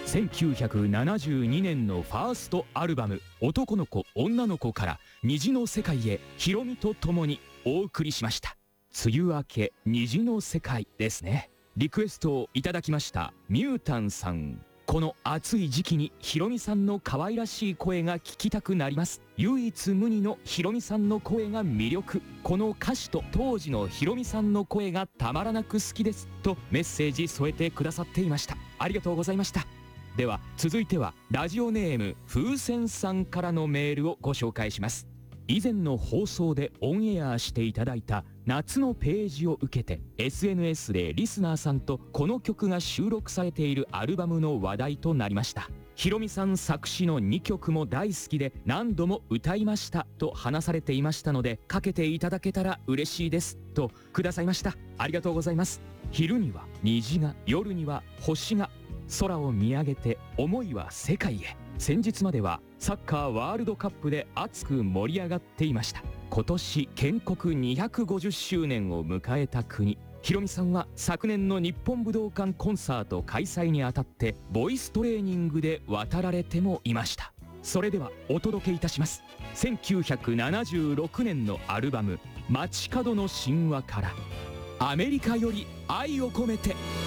1972年のファーストアルバム「男の子女の子」から虹の世界へヒロミと共にお送りしました。梅雨明け虹の世界ですね。リクエストをいただきましたミュータンさん。この暑い時期にヒロミさんの可愛らしい声が聞きたくなります。唯一無二のヒロミさんの声が魅力。この歌詞と当時のヒロミさんの声がたまらなく好きですとメッセージ添えてくださっていました。ありがとうございました。では続いてはラジオネーム風船さんからのメールをご紹介します。以前の放送でオンエアしていただいた夏のページを受けて SNS でリスナーさんとこの曲が収録されているアルバムの話題となりました。ヒロミさん作詞の2曲も大好きで何度も歌いましたと話されていましたので、かけていただけたら嬉しいですとくださいました。ありがとうございます。昼には虹が、夜には星が、空を見上げて思いは世界へ。先日まではサッカーワールドカップで熱く盛り上がっていました。今年建国250周年を迎えた国。ヒロミさんは昨年の日本武道館コンサート開催にあたってボイストレーニングで渡られてもいました。それではお届けいたします。1976年のアルバム「街角の神話」から「アメリカより愛を込めて」。